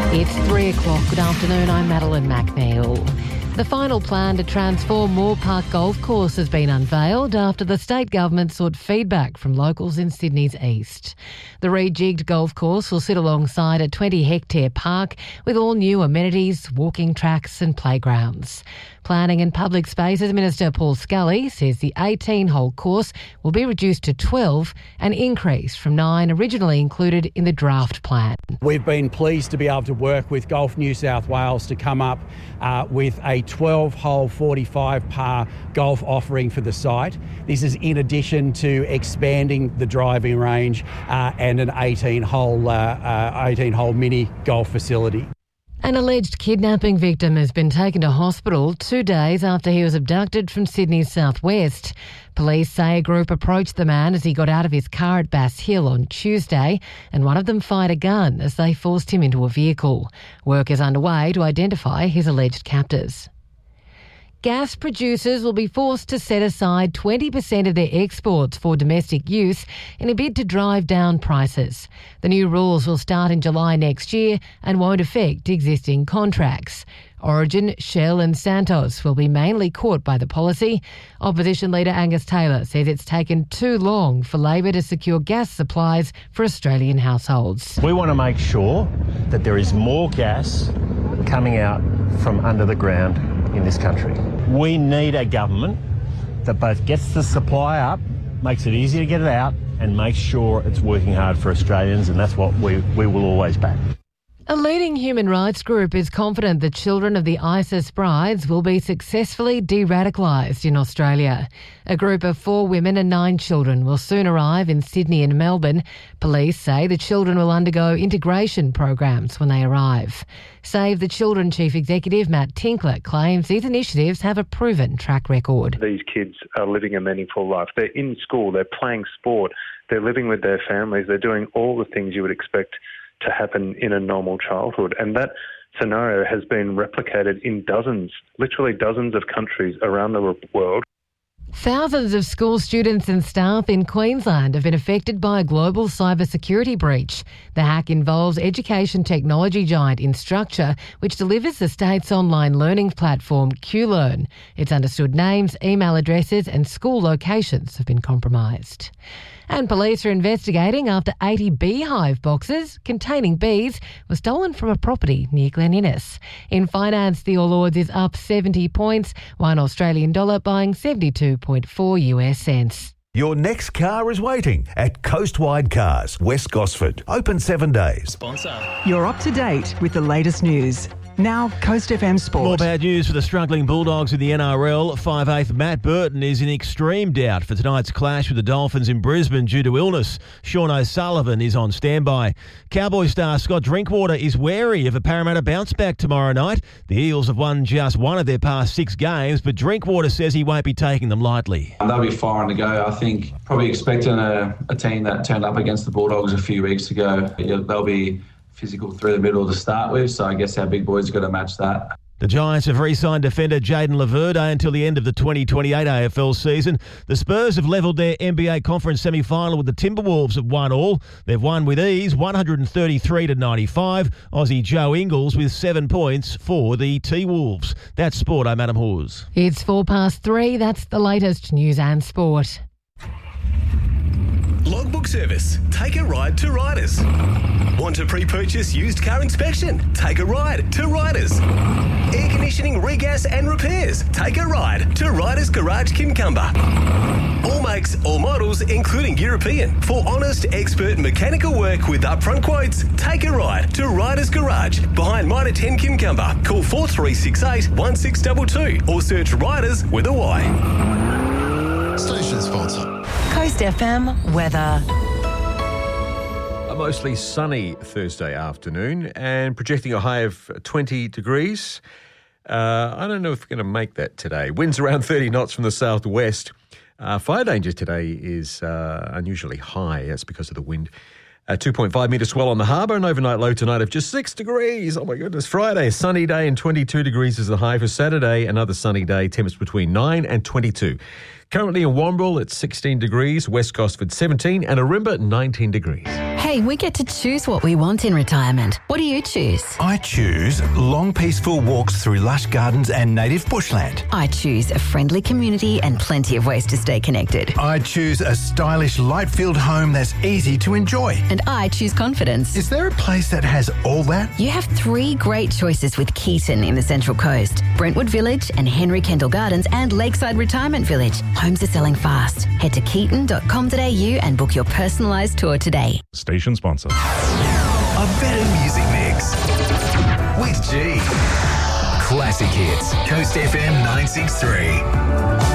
It's 3 o'clock. Good afternoon. I'm Madeline McNeil. The final plan to transform Moore Park Golf Course has been unveiled after the state government sought feedback from locals in Sydney's east. The rejigged golf course will sit alongside a 20-hectare park with all new amenities, walking tracks and playgrounds. Planning and Public Spaces Minister Paul Scully says the 18-hole course will be reduced to 12, an increase from 9 originally included in the draft plan. We've been pleased to be able to work with Golf New South Wales to come up with a 12-hole 45-par golf offering for the site. This is in addition to expanding the driving range and an 18-hole mini golf facility. An alleged kidnapping victim has been taken to hospital 2 days after he was abducted from Sydney's southwest. Police say a group approached the man as he got out of his car at Bass Hill on Tuesday, and one of them fired a gun as they forced him into a vehicle. Work is underway to identify his alleged captors. Gas producers will be forced to set aside 20% of their exports for domestic use in a bid to drive down prices. The new rules will start in July next year and won't affect existing contracts. Origin, Shell and Santos will be mainly caught by the policy. Opposition leader Angus Taylor says it's taken too long for Labor to secure gas supplies for Australian households. We want to make sure that there is more gas coming out from under the ground in this country. We need a government that both gets the supply up, makes it easy to get it out, and makes sure it's working hard for Australians, and that's what we will always back. A leading human rights group is confident the children of the ISIS brides will be successfully de-radicalised in Australia. A group of 4 women and 9 children will soon arrive in Sydney and Melbourne. Police say the children will undergo integration programs when they arrive. Save the Children Chief Executive Matt Tinkler claims these initiatives have a proven track record. These kids are living a meaningful life. They're in school, they're playing sport, they're living with their families, they're doing all the things you would expect to happen in a normal childhood. And that scenario has been replicated in literally dozens of countries around the world. Thousands of school students and staff in Queensland have been affected by a global cybersecurity breach. The hack involves education technology giant Instructure, which delivers the state's online learning platform QLearn. Its understood names, email addresses and school locations have been compromised. And police are investigating after 80 beehive boxes containing bees were stolen from a property near Glen Innes. In finance, the All Ords is up 70 points, $1 Australian buying 72.4 US cents. Your next car is waiting at Coastwide Cars, West Gosford. Open 7 days. Sponsor. You're up to date with the latest news. Now, Coast FM Sport. More bad news for the struggling Bulldogs in the NRL. 5'8" Matt Burton is in extreme doubt for tonight's clash with the Dolphins in Brisbane due to illness. Sean O'Sullivan is on standby. Cowboy star Scott Drinkwater is wary of a Parramatta bounce back tomorrow night. The Eels have won just one of their past 6 games, but Drinkwater says he won't be taking them lightly. They'll be firing to go. I think probably expecting a team that turned up against the Bulldogs a few weeks ago. They'll be physical through the middle to start with, so I guess our big boys got to match that. The Giants have re-signed defender Jaden Laverde until the end of the 2028 AFL season. The Spurs have levelled their NBA conference semi-final with the Timberwolves at 1-1. They've won with ease, 133-95. Aussie Joe Ingles with 7 points for the T-Wolves. That's sport. I'm Adam Hawes. It's 3:04. That's the latest news and sport. Logbook Service. Take a ride to Riders. Want to pre-purchase used car inspection? Take a ride to Riders. Air conditioning, regas and repairs? Take a ride to Riders Garage Kincumber. All makes, all models, including European. For honest, expert mechanical work with upfront quotes, take a ride to Riders Garage behind Mitre 10 Kincumber. Call 4368 1622 or search Riders with a Y. Station sponsor. Coast FM weather. A mostly sunny Thursday afternoon and projecting a high of 20 degrees. I don't know if we're going to make that today. Winds around 30 knots from the southwest. Fire danger today is unusually high. That's because of the wind. 2.5 metre swell on the harbour. An overnight low tonight of just 6 degrees. Oh, my goodness. Friday, a sunny day and 22 degrees is the high. For Saturday, another sunny day. Temps between 9 and 22. Currently in Womble, it's 16 degrees. West Gosford, 17. And Arimba, 19 degrees. Hey, we get to choose what we want in retirement. What do you choose? I choose long, peaceful walks through lush gardens and native bushland. I choose a friendly community and plenty of ways to stay connected. I choose a stylish, light-filled home that's easy to enjoy. And I choose confidence. Is there a place that has all that? You have 3 great choices with Keaton in the Central Coast. Brentwood Village and Henry Kendall Gardens and Lakeside Retirement Village. Homes are selling fast. Head to keaton.com.au and book your personalised tour today. Station sponsor. A better music mix with G. Classic hits. Coast FM 963.